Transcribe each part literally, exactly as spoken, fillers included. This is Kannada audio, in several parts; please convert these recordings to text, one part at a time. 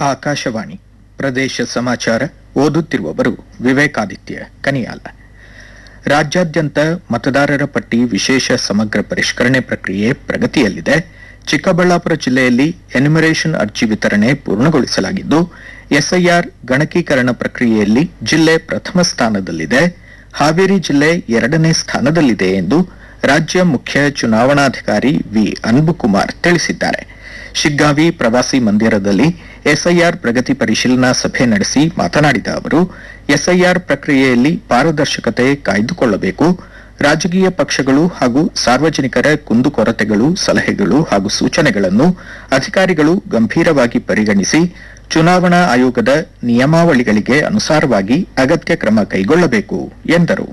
ಆಕಾಶವಾಣಿ ಪ್ರದೇಶ ಸಮಾಚಾರ ಓದುತ್ತಿರುವವರು ವಿವೇಕಾದಿತ್ಯ ಕನಿಯಾಲ. ರಾಜ್ಯಾದ್ಯಂತ ಮತದಾರರ ಪಟ್ಟಿ ವಿಶೇಷ ಸಮಗ್ರ ಪರಿಷ್ಕರಣೆ ಪ್ರಕ್ರಿಯೆ ಪ್ರಗತಿಯಲ್ಲಿದೆ. ಚಿಕ್ಕಬಳ್ಳಾಪುರ ಜಿಲ್ಲೆಯಲ್ಲಿ ಎನ್ಯುಮರೇಷನ್ ಅರ್ಜಿ ವಿತರಣೆ ಪೂರ್ಣಗೊಳಿಸಲಾಗಿದ್ದು, ಎಸ್ಐಆರ್ ಗಣಕೀಕರಣ ಪ್ರಕ್ರಿಯೆಯಲ್ಲಿ ಜಿಲ್ಲೆ ಪ್ರಥಮ ಸ್ಥಾನದಲ್ಲಿದೆ. ಹಾವೇರಿ ಜಿಲ್ಲೆ ಎರಡನೇ ಸ್ಥಾನದಲ್ಲಿದೆ ಎಂದು ರಾಜ್ಯ ಮುಖ್ಯ ಚುನಾವಣಾಧಿಕಾರಿ ವಿ ಅನ್ಬುಕುಮಾರ್ ತಿಳಿಸಿದ್ದಾರೆ. ಶಿಗ್ಗಾವಿ ಪ್ರವಾಸಿ ಮಂದಿರದಲ್ಲಿ ಎಸ್ಐಆರ್ ಪ್ರಗತಿ ಪರಿಶೀಲನಾ ಸಭೆ ನಡೆಸಿ ಮಾತನಾಡಿದ ಅವರು, ಎಸ್ಐಆರ್ ಪ್ರಕ್ರಿಯೆಯಲ್ಲಿ ಪಾರದರ್ಶಕತೆ ಕಾಯ್ದುಕೊಳ್ಳಬೇಕು. ರಾಜಕೀಯ ಪಕ್ಷಗಳು ಹಾಗೂ ಸಾರ್ವಜನಿಕರ ಕುಂದುಕೊರತೆಗಳು, ಸಲಹೆಗಳು ಹಾಗೂ ಸೂಚನೆಗಳನ್ನು ಅಧಿಕಾರಿಗಳು ಗಂಭೀರವಾಗಿ ಪರಿಗಣಿಸಿ ಚುನಾವಣಾ ಆಯೋಗದ ನಿಯಮಾವಳಿಗಳಿಗೆ ಅನುಸಾರವಾಗಿ ಅಗತ್ಯ ಕ್ರಮ ಕೈಗೊಳ್ಳಬೇಕು ಎಂದರು.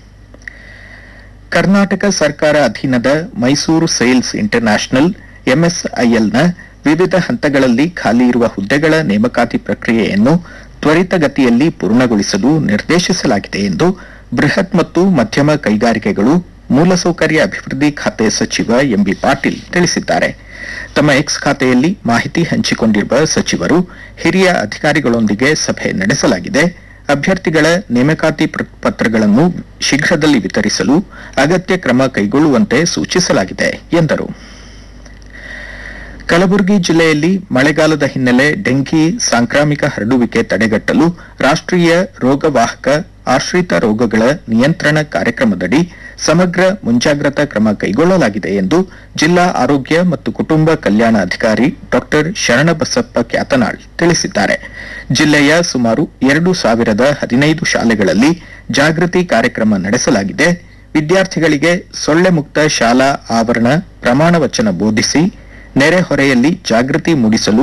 ಕರ್ನಾಟಕ ಸರ್ಕಾರ ಅಧೀನದ ಮೈಸೂರು ಸೇಲ್ಸ್ ಇಂಟರ್ನ್ಯಾಷನಲ್ ಎಂಎಸ್ಐಎಲ್ನ ವಿವಿಧ ಹಂತಗಳಲ್ಲಿ ಖಾಲಿ ಇರುವ ಹುದ್ದೆಗಳ ನೇಮಕಾತಿ ಪ್ರಕ್ರಿಯೆಯನ್ನು ತ್ವರಿತಗತಿಯಲ್ಲಿ ಪೂರ್ಣಗೊಳಿಸಲು ನಿರ್ದೇಶಿಸಲಾಗಿದೆ ಎಂದು ಬೃಹತ್ ಮತ್ತು ಮಧ್ಯಮ ಕೈಗಾರಿಕೆಗಳು ಮೂಲಸೌಕರ್ಯ ಅಭಿವೃದ್ಧಿ ಖಾತೆ ಸಚಿವ ಎಂಬಿ ಪಾಟೀಲ್ ತಿಳಿಸಿದ್ದಾರೆ. ತಮ್ಮ ಎಕ್ಸ್ ಖಾತೆಯಲ್ಲಿ ಮಾಹಿತಿ ಹಂಚಿಕೊಂಡಿರುವ ಸಚಿವರು, ಹಿರಿಯ ಅಧಿಕಾರಿಗಳೊಂದಿಗೆ ಸಭೆ ನಡೆಸಲಾಗಿದೆ. ಅಭ್ಯರ್ಥಿಗಳ ನೇಮಕಾತಿ ಪತ್ರಗಳನ್ನು ಶೀಘ್ರದಲ್ಲಿ ವಿತರಿಸಲು ಅಗತ್ಯ ಕ್ರಮ ಕೈಗೊಳ್ಳುವಂತೆ ಸೂಚಿಸಲಾಗಿದೆ ಎಂದರು. ಕಲಬುರಗಿ ಜಿಲ್ಲೆಯಲ್ಲಿ ಮಳೆಗಾಲದ ಹಿನ್ನೆಲೆ ಡೆಂಘಿ ಸಾಂಕ್ರಾಮಿಕ ಹರಡುವಿಕೆ ತಡೆಗಟ್ಟಲು ರಾಷ್ಟ್ರೀಯ ರೋಗವಾಹಕ ಆಶ್ರಿತ ರೋಗಗಳ ನಿಯಂತ್ರಣ ಕಾರ್ಯಕ್ರಮದಡಿ ಸಮಗ್ರ ಮುಂಜಾಗ್ರತಾ ಕ್ರಮ ಕೈಗೊಳ್ಳಲಾಗಿದೆ ಎಂದು ಜಿಲ್ಲಾ ಆರೋಗ್ಯ ಮತ್ತು ಕುಟುಂಬ ಕಲ್ಯಾಣ ಅಧಿಕಾರಿ ಡಾ ಶರಣಬಸಪ್ಪ ಕ್ಯಾತನಾಳ್ ತಿಳಿಸಿದ್ದಾರೆ. ಜಿಲ್ಲೆಯ ಸುಮಾರು ಎರಡು ಸಾವಿರದ ಹದಿನೈದು ಶಾಲೆಗಳಲ್ಲಿ ಜಾಗೃತಿ ಕಾರ್ಯಕ್ರಮ ನಡೆಸಲಾಗಿದೆ. ವಿದ್ಯಾರ್ಥಿಗಳಿಗೆ ಸೊಳ್ಳೆ ಮುಕ್ತ ಶಾಲಾ ಆವರಣ ಪ್ರಮಾಣ ವಚನ ಬೋಧಿಸಿ ನೆರೆಹೊರೆಯಲ್ಲಿ ಜಾಗೃತಿ ಮೂಡಿಸಲು